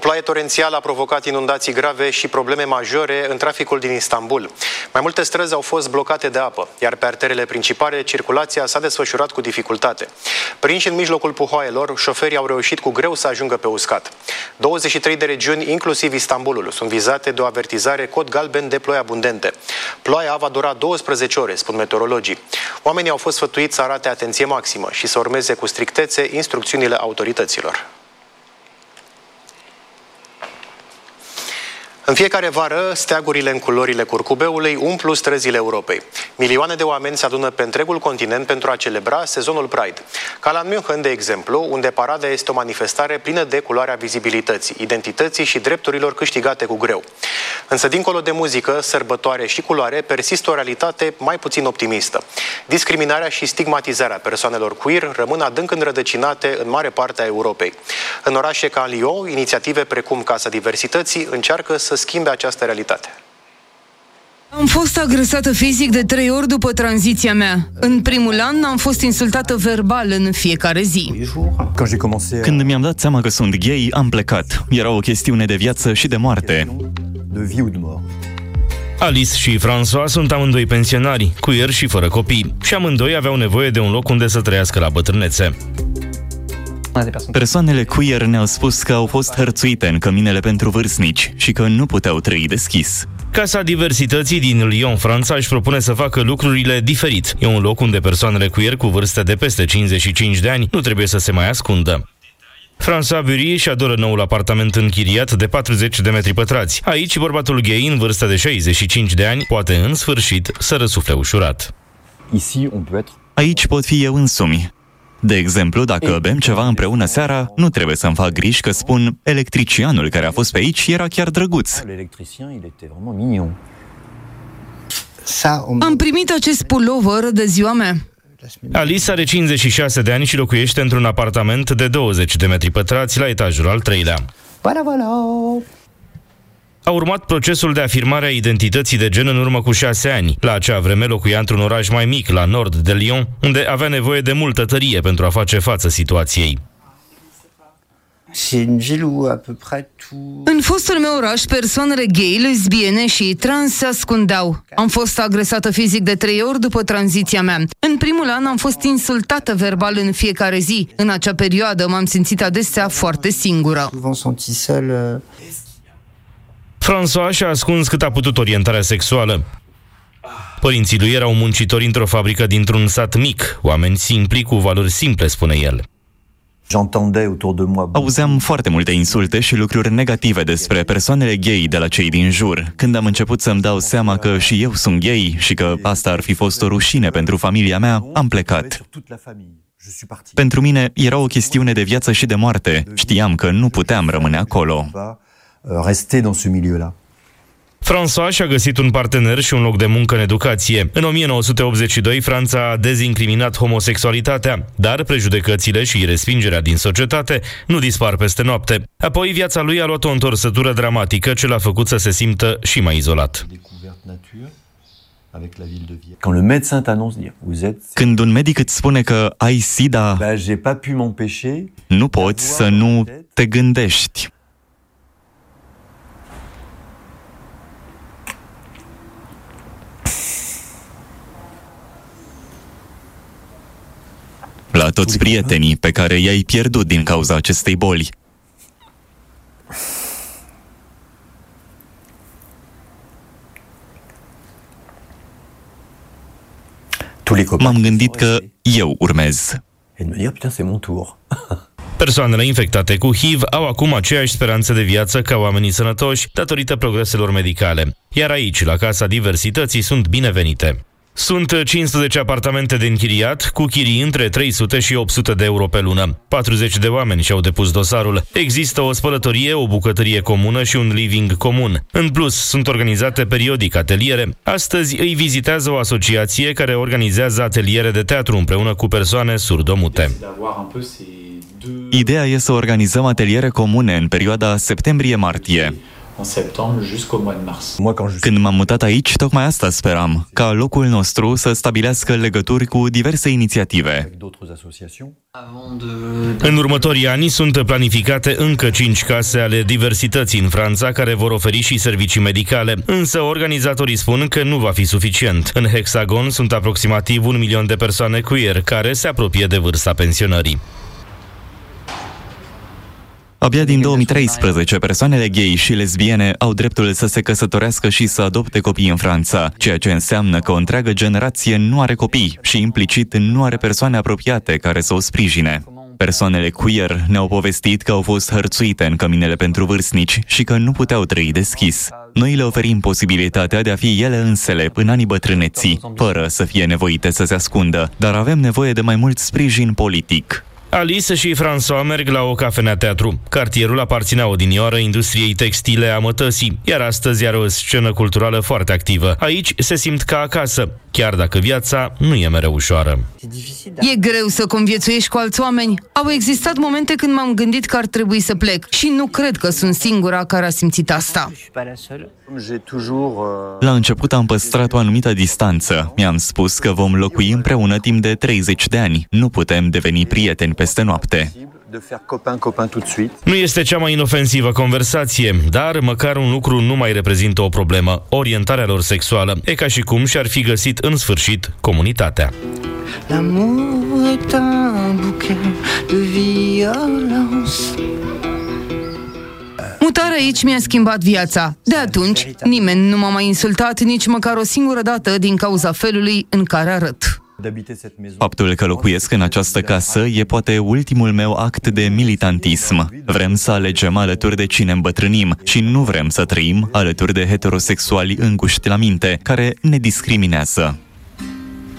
ploaie torențială a provocat inundații grave și probleme majore în traficul din Istanbul. Mai multe străzi au fost blocate de apă, iar pe arterele principale circulația s-a desfășurat cu dificultate. Prinși în mijlocul puhoaielor, șoferii au reușit cu greu să ajungă pe uscat. 23 de regiuni, inclusiv Istanbulul, sunt vizate de o avertizare cod galben de ploi abundente. Ploaia va dura 12 ore, spun meteorologii. Oamenii au fost sfătuiți să arate atenție maximă și să urmeze cu strictețe instrucțiunile autorităților. În fiecare vară, steagurile în culorile curcubeului umplu străzile Europei. Milioane de oameni se adună pe întregul continent pentru a celebra sezonul Pride. Ca la München, de exemplu, unde parada este o manifestare plină de culoarea vizibilității, identității și drepturilor câștigate cu greu. Însă, dincolo de muzică, sărbătoare și culoare, persistă o realitate mai puțin optimistă. Discriminarea și stigmatizarea persoanelor queer rămân adânc înrădăcinate în mare parte a Europei. În orașe ca Lyon, inițiative precum Casa Diversității încearcă să schimbe această realitate. Am fost agresată fizic de 3 ori după tranziția mea. În primul an am fost insultată verbal în fiecare zi. Când mi-am dat seama că sunt gay, am plecat. Era o chestiune de viață și de moarte. Alice și François sunt amândoi pensionari, queer și fără copii, și amândoi aveau nevoie de un loc unde să trăiască la bătrânețe. Persoanele queer ne-au spus că au fost hărțuite în căminele pentru vârstnici și că nu puteau trăi deschis. Casa Diversității din Lyon, Franța, își propune să facă lucrurile diferit. E un loc unde persoanele queer cu vârste de peste 55 de ani nu trebuie să se mai ascundă. François Bury își adoră noul apartament închiriat de 40 de metri pătrați. Aici, bărbatul gay, în vârstă de 65 de ani, poate în sfârșit să răsufle ușurat. Aici pot fi eu însumi. De exemplu, dacă bem ceva împreună seara, nu trebuie să-mi fac griji că spun electricianul care a fost pe aici era chiar drăguț. Am primit acest pullover de ziua mea. Alice are 56 de ani și locuiește într-un apartament de 20 de metri pătrați la etajul al 3-lea. A urmat procesul de afirmare a identității de gen în urmă cu 6 ani. La acea vreme locuia într-un oraș mai mic, la nord de Lyon, unde avea nevoie de multă tărie pentru a face față situației. În fostul meu oraș, persoanele gay, lesbiene și trans se ascundeau. Am fost agresată fizic de 3 ori după tranziția mea. În primul an am fost insultată verbal în fiecare zi. În acea perioadă m-am simțit adesea foarte singură. François și-a ascuns cât a putut orientarea sexuală. Părinții lui erau muncitori într-o fabrică dintr-un sat mic, oameni simpli cu valori simple, spune el. Auzeam foarte multe insulte și lucruri negative despre persoanele gay de la cei din jur. Când am început să-mi dau seama că și eu sunt gay și că asta ar fi fost o rușine pentru familia mea, am plecat. Pentru mine era o chestiune de viață și de moarte. Știam că nu puteam rămâne acolo. François și-a găsit un partener și un loc de muncă în educație. În 1982, Franța a dezincriminat homosexualitatea, dar prejudecățile și respingerea din societate nu dispar peste noapte. Apoi, viața lui a luat o întorsătură dramatică ce l-a făcut să se simtă și mai izolat. Când un medic îți spune că ai SIDA, nu poți să nu te gândești. La toți prietenii pe care i-ai pierdut din cauza acestei boli. M-am gândit că eu urmez. Persoanele infectate cu HIV au acum aceeași speranță de viață ca oamenii sănătoși datorită progreselor medicale. Iar aici, la Casa Diversității, sunt binevenite. Sunt 15 apartamente de închiriat, cu chirii între 300 și 800 de euro pe lună. 40 de oameni și-au depus dosarul. Există o spălătorie, o bucătărie comună și un living comun. În plus, sunt organizate periodic ateliere. Astăzi îi vizitează o asociație care organizează ateliere de teatru împreună cu persoane surdomute. Ideea e să organizăm ateliere comune în perioada septembrie-martie. Când m-am mutat aici, tocmai asta speram, ca locul nostru să stabilească legături cu diverse inițiative. În următorii ani sunt planificate încă 5 case ale diversității în Franța, care vor oferi și servicii medicale, însă organizatorii spun că nu va fi suficient. În Hexagon sunt aproximativ 1 milion de persoane queer care se apropie de vârsta pensionării. Abia din 2013, persoanele gay și lesbiene au dreptul să se căsătorească și să adopte copii în Franța, ceea ce înseamnă că o întreagă generație nu are copii și implicit nu are persoane apropiate care să o sprijine. Persoanele queer ne-au povestit că au fost hărțuite în căminele pentru vârstnici și că nu puteau trăi deschis. Noi le oferim posibilitatea de a fi ele însele în anii bătrâneții, fără să fie nevoite să se ascundă, dar avem nevoie de mai mult sprijin politic. Alice și François merg la o cafenea-teatru. Cartierul aparținea odinioară industriei textile a Mătăsii, iar astăzi are o scenă culturală foarte activă. Aici se simt ca acasă, chiar dacă viața nu e mereu ușoară. E greu să conviețuiești cu alți oameni. Au existat momente când m-am gândit că ar trebui să plec și nu cred că sunt singura care a simțit asta. La început am păstrat o anumită distanță. Mi-am spus că vom locui împreună timp de 30 de ani. Nu putem deveni prieteni peste noapte. Nu este cea mai inofensivă conversație, dar măcar un lucru nu mai reprezintă o problemă: orientarea lor sexuală. E ca și cum și-ar fi găsit în sfârșit comunitatea. L'amour est un bouquet de violence. Mutarea aici mi-a schimbat viața. De atunci, nimeni nu m-a mai insultat nici măcar o singură dată din cauza felului în care arăt. Faptul că locuiesc în această casă e poate ultimul meu act de militantism. Vrem să alegem alături de cine îmbătrânim și nu vrem să trăim alături de heterosexuali înguști la minte, care ne discriminează.